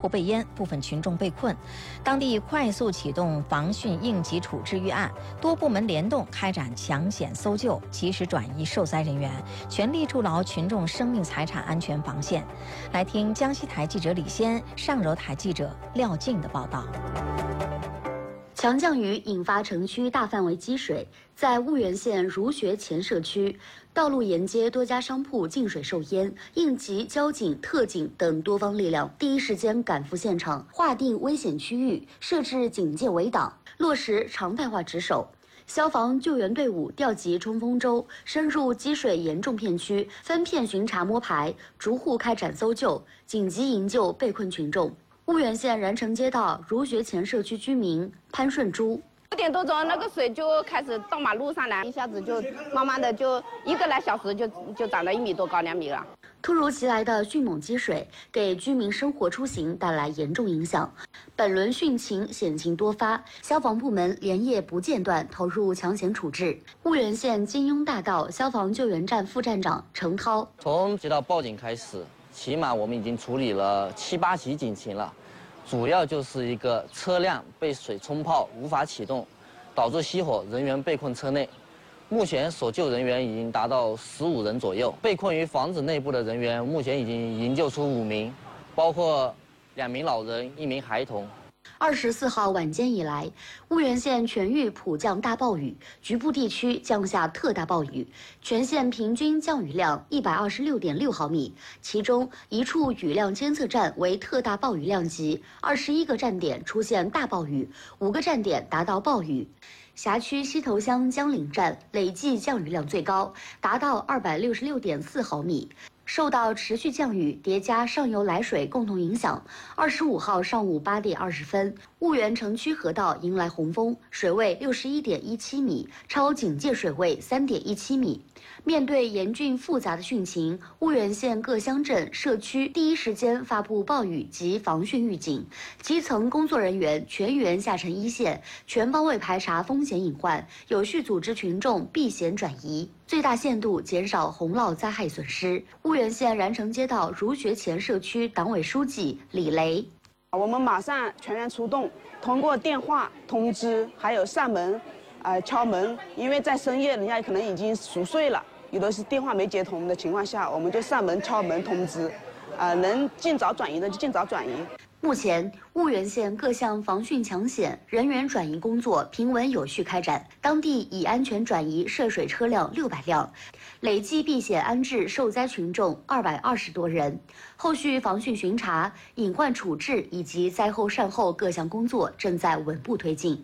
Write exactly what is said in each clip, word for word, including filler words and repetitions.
不被淹，部分群众被困。当地快速启动防汛应急处置预案，多部门联动开展抢险搜救，及时转移受灾人员，全力筑牢群众生命财产安全防线。来听江西台记者李先、上柔台记者廖静的报道。 强降雨引发城区大范围积水，在婺源县儒学前社区，道路沿街多家商铺进水受淹，应急、交警、特警等多方力量第一时间赶赴现场，划定危险区域，设置警戒围挡，落实常态化值守。消防救援队伍调集冲锋舟，深入积水严重片区，分片巡查摸排，逐户开展搜救，紧急营救被困群众。婺源县然城街道儒学前社区居民潘顺珠， 五点多钟，那个水就开始到马路上来，一下子就慢慢的就一个来小时就就涨到一米多高，两米了。 突如其来的迅猛积水给居民生活出行带来严重影响。本轮汛情险情多发，消防部门连夜不间断投入抢险处置。婺源县金庸大道消防救援站副站长程涛， 从接到报警开始，起码我们已经处理了七八起警情了。主要就是一个车辆被水冲泡无法启动，导致熄火，人员被困车内。目前所救人员已经达到十五人左右，被困于房子内部的人员目前已经营救出五名，包括两名老人、一名孩童。 二十四号晚间以来，婺源县全域普降大暴雨，局部地区降下特大暴雨，全县平均降雨量一百二十六点六毫米，其中一处雨量监测站为特大暴雨量级，二十一个站点出现大暴雨，五个站点达到暴雨。辖区西头乡江岭站累计降雨量最高，达到二百六十六点四毫米。受到持续降雨叠加上游来水共同影响，二十五号上午八点二十分，婺源城区河道迎来洪峰，水位六十一点一七米，超警戒水位三点一七米。面对严峻复杂的汛情，婺源县各乡镇社区第一时间发布暴雨及防汛预警，基层工作人员全员下沉一线，全方位排查风险隐患，有序组织群众避险转移，最大限度减少洪涝灾害损失。婺源县然城街道儒学前社区党委书记李雷， 我们马上全员出动，通过电话通知，还有上门，呃敲门，因为在深夜人家可能已经熟睡了，有的是电话没接通的情况下，我们就上门敲门通知，呃能尽早转移的就尽早转移。 目前，婺源县各项防汛抢险、人员转移工作平稳有序开展，当地已安全转移涉水车辆六百辆，累计避险安置受灾群众二百二十多人。后续防汛巡查、隐患处置以及灾后善后各项工作正在稳步推进。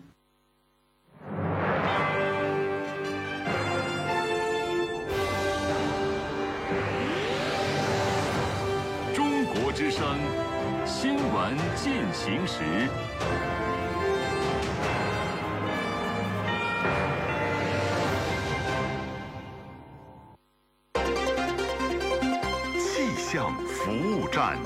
中国之声。新闻进行时，气象服务站，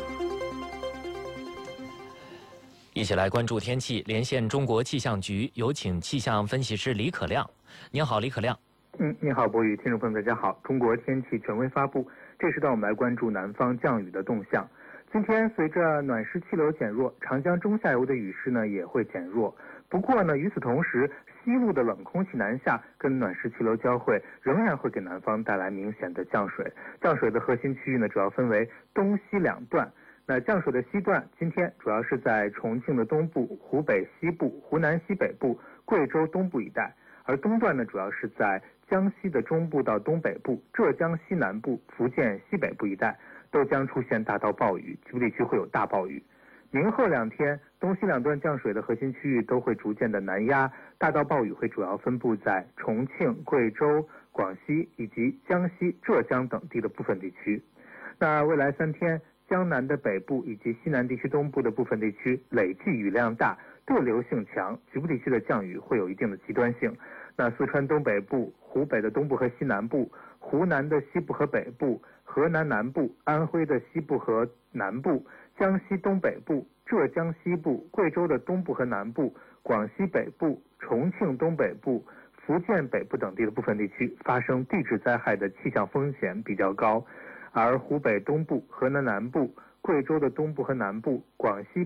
一起来关注天气。连线中国气象局，有请气象分析师李可亮。您好，李可亮。 嗯，你好，博宇，听众朋友大家好。中国天气权威发布，这时段我们来关注南方降雨的动向。今天随着暖湿气流减弱，长江中下游的雨势呢也会减弱。不过呢，与此同时，西部的冷空气南下跟暖湿气流交汇，仍然会给南方带来明显的降水。降水的核心区域呢，主要分为东西两段。那降水的西段，今天主要是在重庆的东部、湖北西部、湖南西北部、贵州东部一带；而东段呢，主要是在江西的中部到东北部、浙江西南部、福建西北部一带。都将出现大到暴雨，局部地区会有大暴雨。明后两天，东西两段降水的核心区域都会逐渐的南压，大到暴雨会主要分布在重庆、贵州、广西以及江西、浙江等地的部分地区。那未来三天，江南的北部以及西南地区东部的部分地区累计雨量大，对流性强，局部地区的降雨会有一定的极端性。那四川东北部、湖北的东部和西南部、湖南的西部和北部、河南南部、安徽的西部和南部、江西东北部、浙江西部、贵州的东部和南部、广西北部、重庆东北部、福建北部等地的部分地区发生地质灾害的气象风险比较高，而湖北东部、河南南部、贵州的东部和南部、广西